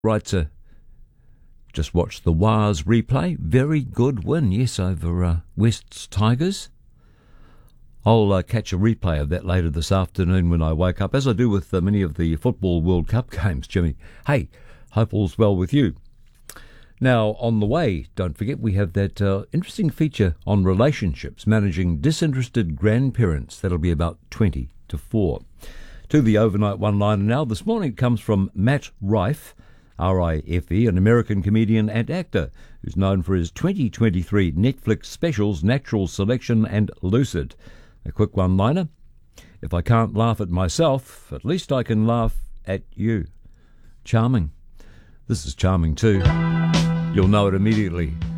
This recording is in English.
Right, just watched the Wars replay. Very good win, yes, over West's Tigers. I'll catch a replay of that later this afternoon when I wake up, as I do with many of the Football World Cup games, Jimmy. Hey, hope all's well with you. Now, on the way, don't forget we have that interesting feature on relationships, managing disinterested grandparents. That'll be about 20 to 4. To the overnight one-liner now. This morning it comes from Matt Rife, R-I-F-E, an American comedian and actor who's known for his 2023 Netflix specials Natural Selection and Lucid. A quick one-liner. If I can't laugh at myself, at least I can laugh at you. Charming. This is charming too. You'll know it immediately.